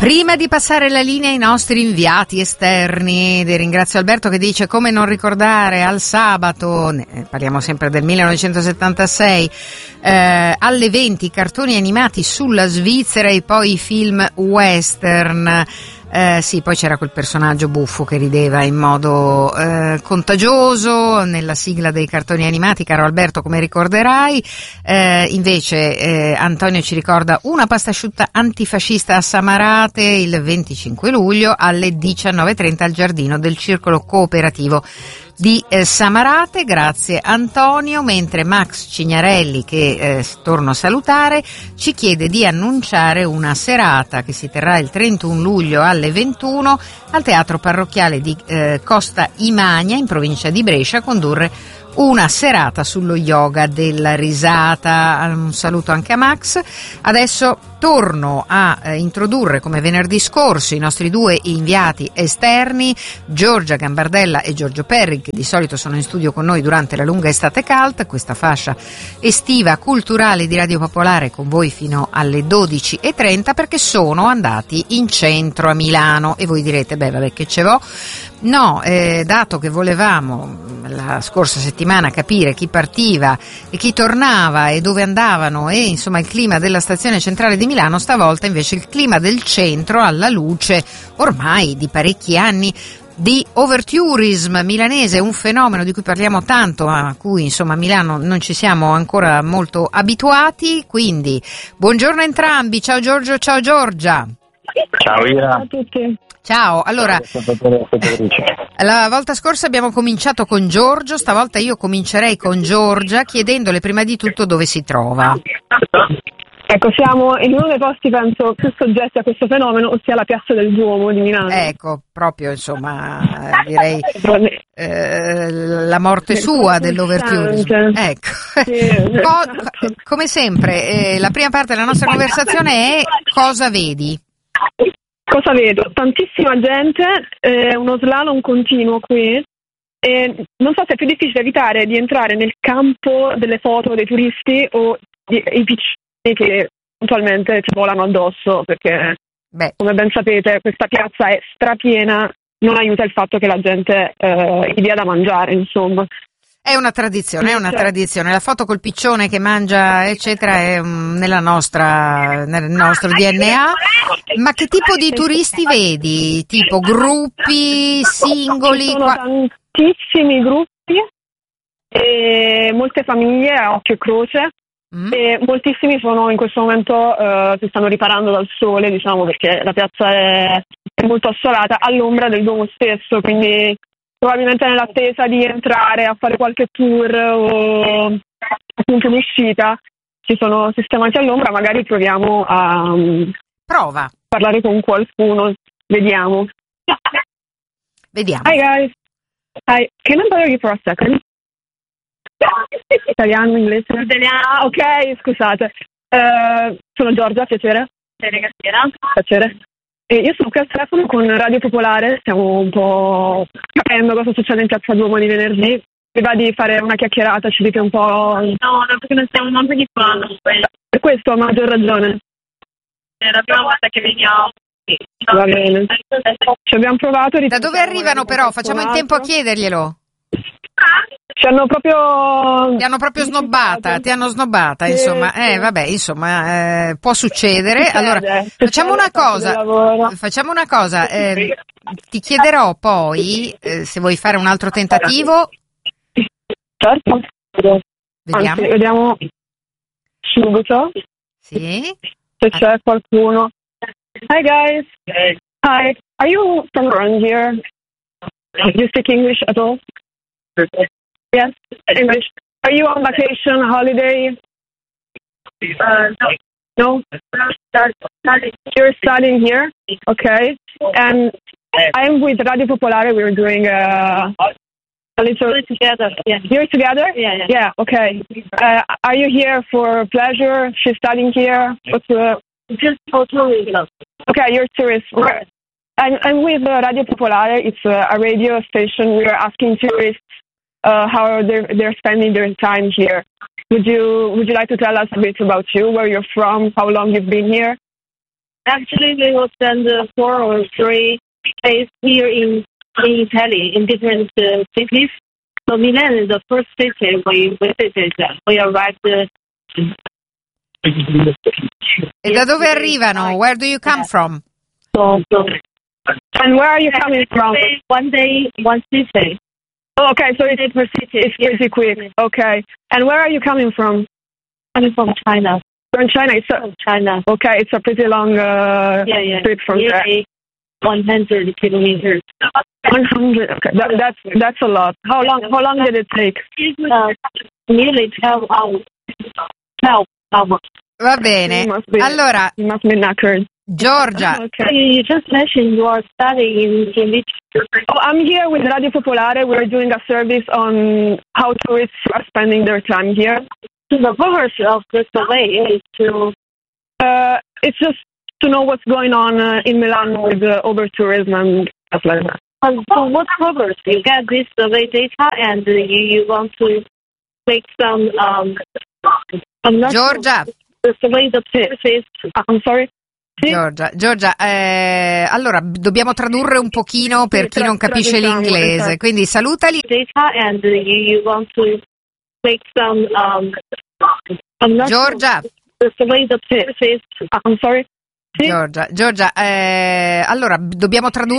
Prima di passare la linea ai nostri inviati esterni, ringrazio Alberto che dice come non ricordare al sabato, parliamo sempre del 1976, alle 20 cartoni animati sulla Svizzera e poi i film western. Sì, poi c'era quel personaggio buffo che rideva in modo contagioso nella sigla dei cartoni animati, caro Alberto, come ricorderai. Invece Antonio ci ricorda una pasta asciutta antifascista a Samarate il 25 luglio alle 19:30 al giardino del Circolo Cooperativo di Samarate. Grazie Antonio. Mentre Max Cignarelli, che torno a salutare, ci chiede di annunciare una serata che si terrà il 31 luglio alle 21 al Teatro Parrocchiale di Costa Imagna in provincia di Brescia, a condurre una serata sullo yoga della risata. Un saluto anche a Max. Adesso torno a introdurre, come venerdì scorso, i nostri due inviati esterni, Giorgia Gambardella e Giorgio Perri, che di solito sono in studio con noi durante la lunga estate cult, questa fascia estiva culturale di Radio Popolare con voi fino alle 12:30, perché sono andati in centro a Milano. E voi direte, beh vabbè, che ce vo'? No, dato che volevamo la scorsa settimana capire chi partiva e chi tornava e dove andavano e insomma il clima della stazione centrale di Milano, stavolta invece il clima del centro, alla luce ormai di parecchi anni di overtourism milanese, un fenomeno di cui parliamo tanto, ma a cui insomma a Milano non ci siamo ancora molto abituati. Quindi buongiorno a entrambi, ciao Giorgio, ciao Giorgia. Ciao Ira. Ciao a tutti. Ciao, allora la volta scorsa abbiamo cominciato con Giorgio, stavolta io comincerei con Giorgia chiedendole prima di tutto dove si trova. Ecco, siamo in uno dei posti, penso, più soggetti a questo fenomeno, ossia la Piazza del Duomo di Milano. Ecco, proprio insomma, direi la morte sua dell'overtourism. Ecco, Sì. Come sempre, la prima parte della nostra conversazione è cosa vedi? Cosa vedo? Tantissima gente, uno slalom continuo qui, e non so se è più difficile evitare di entrare nel campo delle foto dei turisti o i piccini che puntualmente ci volano addosso, perché come ben sapete questa piazza è strapiena, non aiuta il fatto che la gente gli dia da mangiare, insomma. È una tradizione, La foto col piccione che mangia, eccetera, è nel nostro DNA. Ma che tipo di turisti vedi? Tipo gruppi, singoli? Ci sono tantissimi gruppi, e molte famiglie a occhio e croce, e moltissimi sono in questo momento si stanno riparando dal sole, diciamo, perché la piazza è molto assolata, all'ombra del Duomo stesso, quindi probabilmente nell'attesa di entrare a fare qualche tour o appunto un'uscita si sono sistemati all'ombra. Magari proviamo a parlare con qualcuno, vediamo. Hi guys, hi, can I bother you for a second? Italiano, inglese? Italiano. Ok, scusate. Sono Giorgia, piacere. Piacere. Io sono qui al telefono con Radio Popolare, stiamo un po' capendo cosa succede in Piazza Duomo di venerdì. Vi va di fare una chiacchierata, ci dite un po'? No, perché non stiamo molto di fanno. Per questo a maggior ragione. È la prima volta che veniamo. Va bene. Ci abbiamo provato. Da dove arrivano però? Facciamo in tempo a chiederglielo. Ti hanno proprio snobbata, ti hanno snobbata, sì, insomma, sì. Vabbè, insomma, può succedere. Allora, facciamo una cosa, ti chiederò poi, se vuoi fare un altro tentativo. Certo. Vediamo. Anzi, vediamo subito. Sì. Se c'è qualcuno. Hi guys. Hey. Hi. Are you from around here? Do you speak English at all? Yes, English. Are you on vacation, holiday? No. You're studying here? Okay. And I'm with Radio Popolare. We're doing a little... together. Yeah. You're together? Yeah. Yeah, okay. Are you here for pleasure? She's studying here? Just for tourism. Okay, you're tourists. I'm with Radio Popolare. It's a radio station. We are asking tourists how they're spending their time here. Would you like to tell us a bit about you, where you're from, how long you've been here? Actually, we will spend 4 or 3 days here in Italy, in different cities. So Milan is the first city we visited. We arrived. E da dove arrivano? Where do you come from? And where are you coming from? One day, one city. Oh, okay, so it's pretty quick. Okay. And where are you coming from? I'm from China. From China. China. Okay, it's a pretty long trip from there. 100 kilometers. 100. Okay, that's a lot. How long did it take? Nearly 12 hours. 12 hours. Va bene. Allora, you must be knackered. Giorgia. Okay. You just mentioned you are studying in which... Oh, I'm here with Radio Popolare. We're doing a service on how tourists are spending their time here. So the purpose of this survey is to... It's just to know what's going on in Milan with over-tourism and stuff like that. So what purpose? You get this survey data and you want to make some... Giorgia. The survey the purpose... I'm sorry? Giorgia, allora dobbiamo tradurre un pochino per chi non capisce l'inglese, quindi salutali. Data and you want to make some Giorgia. The survey the purpose... I'm sorry? Giorgia, allora dobbiamo tradurre